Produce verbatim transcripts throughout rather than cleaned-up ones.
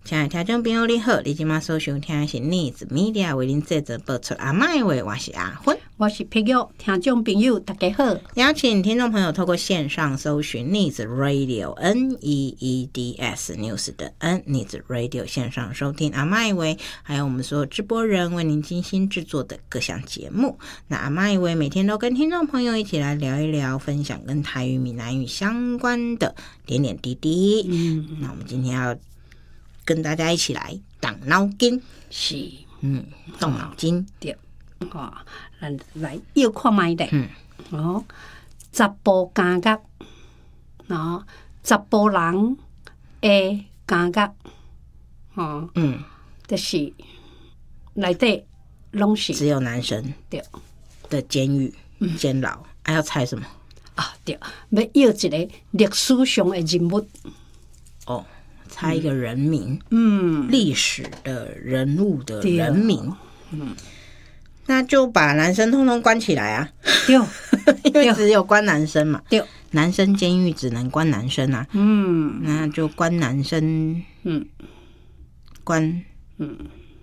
亲爱的听众朋友你好，你现在所收听的是 Needs Media 为您制作播出阿麦话，我是阿芬， 我是碧玉，听众朋友大家好。 邀请听众朋友透过线上搜寻 Needs Radio N E E D S News 的 N Needs Radio 线上收听阿麦话，还有我们所有直播人为您精心制作的各项节目。那阿麦话每天都跟听众朋友一起来聊一聊，分享跟台语、闽南语相关的点点滴滴。嗯，那我们今天要跟大家一起来动脑筋， 是， 嗯，动脑筋， 对，哦，咱来又看卖的， 嗯， 哦，十步感觉，哦，十步人的感觉，哦， 嗯， 就是内底拢是只有男生对的监狱、监牢，还、啊、要猜什么？ 啊，对，要要一个历史上的人物， 哦。猜一个人名， 嗯， 历史的人物的人名，嗯，那就把男生通通关起来啊， 对， 因为只有关男生嘛， 对， 男生监狱只能关男生啊， 嗯， 那就关男生，嗯，关，嗯，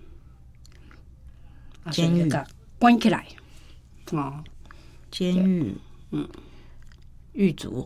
监狱关起来，哦， 监狱，嗯，狱卒，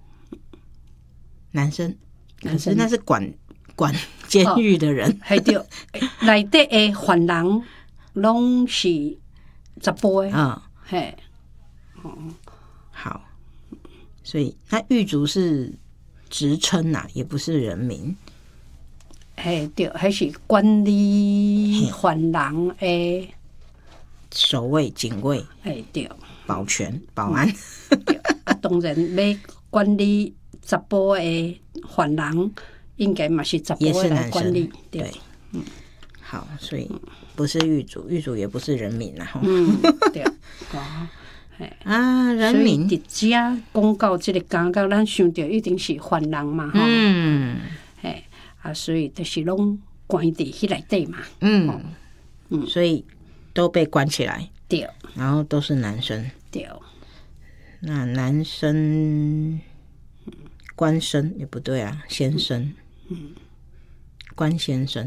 男生。可是那是管管监狱的人， 系、哦、对，内底的犯人拢是十步的， 嗯， 嘿， 哦，好，所以那狱卒是职称呐、啊，也不是人名， 嘿，对，还是管理犯人的守卫、警卫， 嘿，对， 保全、保安， 嗯、对啊，当然要管理十步的犯人应该嘛是十步来管理， 对，对嗯，好，所以不是狱卒，狱卒也不是人民啦， 嗯，对，哦， 啊，人民， 所以伫遮讲到这个感觉，咱想到一定是犯人嘛，吼， 嗯， 嘿，啊，所以就是拢关伫迄内底嘛， 嗯、 哦、 嗯，所以都被关起来， 对， 然后都是男生， 对， 那男生。关生也不对啊，先生，嗯，关先生，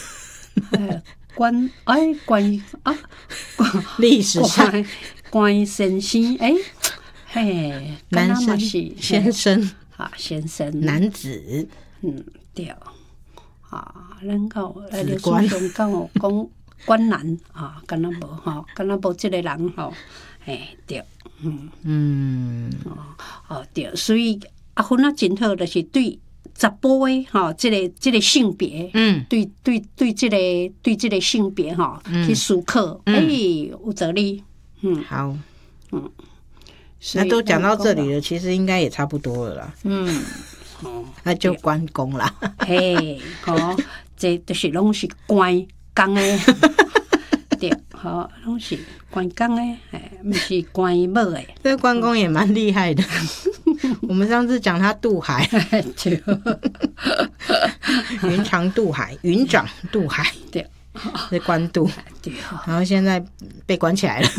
关哎关啊， 历史上关先生哎，嘿， 男生是先生啊，先生， 男子， 嗯，对，啊，咱讲历史上讲有讲关男啊，敢若无吼，敢若无这个人吼，嘿，对，嗯嗯，哦哦对，所以。啊，分啊真好，就是对十步的吼，这个这个性别，嗯，对对对，这个对这个性别哈，嗯、去思考，哎、嗯欸，有道理，嗯， 好，嗯，那都讲到这里了，其实应该也差不多了啦，嗯，哦，那就关公啦， 嘿，好，这就是拢是关公的，对，好，拢是关公的，哎，不是关某的， 这关公也蛮厉害的。我们上次讲他渡海，云长渡海，云长渡海， 对， 是关渡，对，然后现在被关起来了。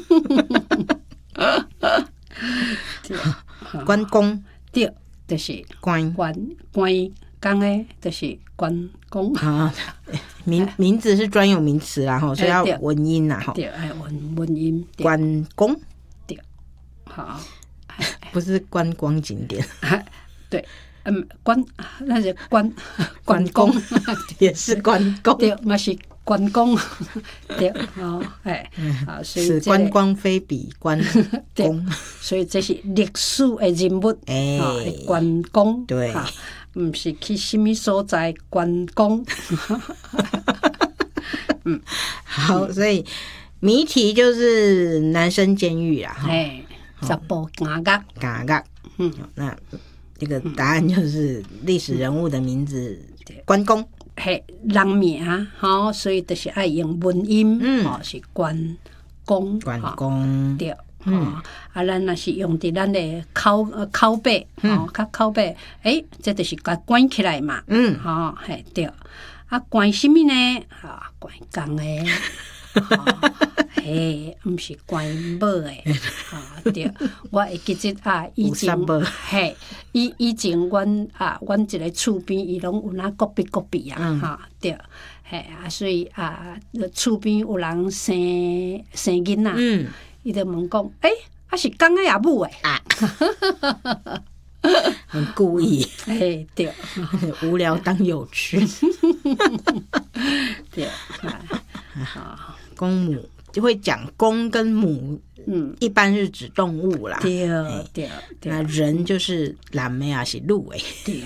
关公， 对，就是关关关公的，就是关公啊，名名字是专有名词啦，吼，所以要文音啦，吼， 对，哎，文文音， 关公， 对，好。 不是观光景点， 对，嗯，关那是关关公， 也是关公， 对，嘛是关公，对，哦，哎，啊，所以此观光非彼关公， 所以这是历史的人物，哎，关公， 对， 唔是去什么所在关公， 嗯，好，所以谜题就是男生监狱啦， 哎。十步感觉， 感觉，嗯，那这个答案就是历史人物的名字，嗯、关公， 嘿，人名哈，所以就是爱用文音，嗯，哦，是关公， 关公， 对，嗯，啊，咱若是用伫咱的口口碑，哦，较口碑，诶，这就是甲关起来嘛，嗯，吼，嘿，对，啊，关什么呢？啊，关公诶。嘿， 嘿，毋是关母诶，啊对，我会记得啊，以前嘿，以以前阮啊，阮一个厝边伊拢有那隔壁隔壁啊，哈对，嘿啊，所以啊，厝边有人生生囡仔，嗯，伊就问讲，诶、欸，啊是公诶也母诶啊。 很故意， 哎，对， 无聊当有趣， 对， 啊，公母就会讲公跟母，嗯，一般是指动物啦， 对对， 那人就是男的啊，是鹿哎， 对。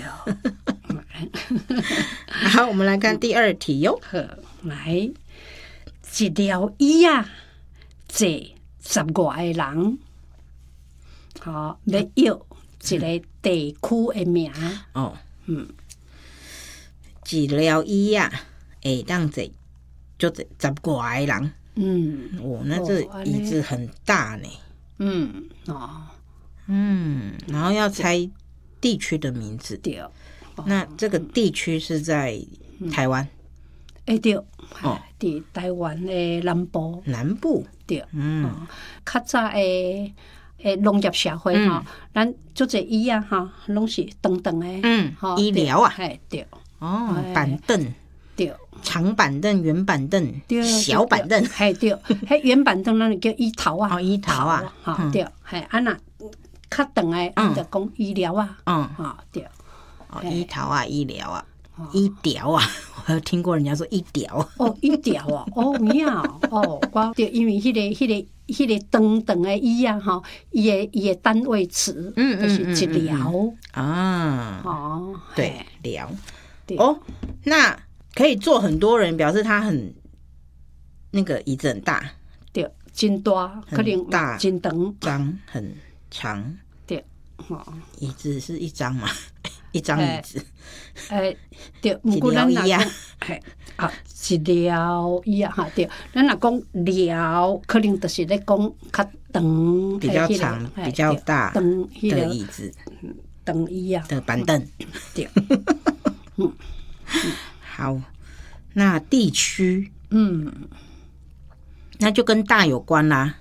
好，我们来看第二题哟， 来，一条椅啊，坐十外个人，好，要要。一个地区的名哦，嗯，一条椅啊，会当坐就十外个人，嗯，哦，那这椅子很大呢，嗯，哦，嗯，然后要猜地区的名字，对，那这个地区是在台湾， 哎对，哦，伫台湾的南部， 南部， 对，嗯，较早的。诶，农业社会吼，咱做这椅啊，哈，拢是长长的， 嗯，医疗啊， 嘿，对， 哦，板凳， 对， 长板凳、圆板凳、小板凳， 嘿，对，迄圆板凳咱就叫椅头啊， 哦，椅头啊， 哈，对，嘿，啊那较长的，咱就讲医疗啊，嗯，哈，对， 哦，椅头啊，医疗啊。医疗啊，我有听过人家说医疗。 哦，医疗啊，哦妙哦，我对，因为迄、那个、迄、那个、迄、那个长长的医啊，吼，伊的伊的单位词，嗯就是一疗啊。哦，对，疗。哦，那可以坐很多人，表示他很那个椅子很大。 对，真大，可能大， 真长， 张很长。 对，哦， 椅子是一张嘛？一张椅子， 诶，对，毋过咱若讲，嘿，啊，一条椅啊，哈，对，咱若讲条，可能就是咧讲较长、 比较长、比较大的椅子， 长椅啊的板凳， 对， 嗯，好，那地区，嗯，那就跟大有关啦，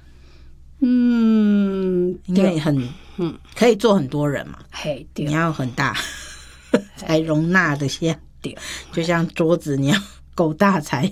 嗯，因为很，嗯，可以坐很多人嘛， 嘿，对， 你要很大。才容纳得下，就像桌子你要够大才